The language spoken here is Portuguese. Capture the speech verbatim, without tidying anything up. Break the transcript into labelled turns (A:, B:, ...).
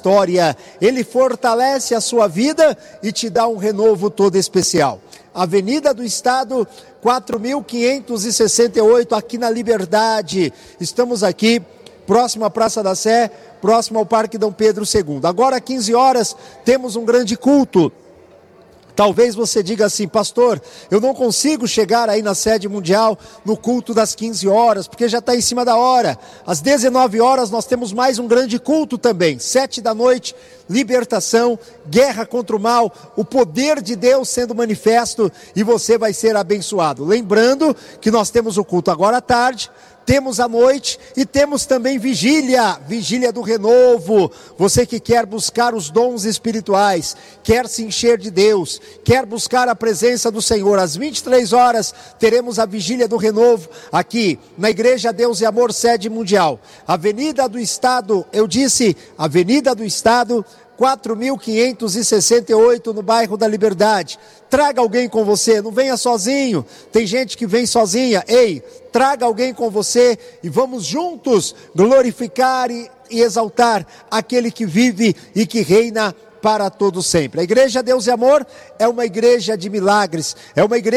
A: história. Ele fortalece a sua vida e te dá um renovo todo especial. Avenida do Estado, quatro mil quinhentos e sessenta e oito, aqui na Liberdade. Estamos aqui, próximo à Praça da Sé, próximo ao Parque Dom Pedro segundo. Agora, às quinze horas, temos um grande culto. Talvez você diga assim: pastor, eu não consigo chegar aí na sede mundial no culto das quinze horas, porque já está em cima da hora. Às dezenove horas nós temos mais um grande culto também, sete da noite, libertação, guerra contra o mal, o poder de Deus sendo manifesto e você vai ser abençoado. Lembrando que nós temos o culto agora à tarde, temos à noite e temos também vigília, vigília do renovo. Você que quer buscar os dons espirituais, quer se encher de Deus, quer buscar a presença do Senhor, às vinte e três horas teremos a vigília do renovo aqui na Igreja Deus e Amor Sede Mundial, Avenida do Estado, eu disse Avenida do Estado, quatro mil quinhentos e sessenta e oito, no bairro da Liberdade. Traga alguém com você, não venha sozinho. Tem gente que vem sozinha. Ei, traga alguém com você e vamos juntos glorificar e, e exaltar aquele que vive e que reina para todo sempre. A Igreja Deus e Amor é uma igreja de milagres, é uma igreja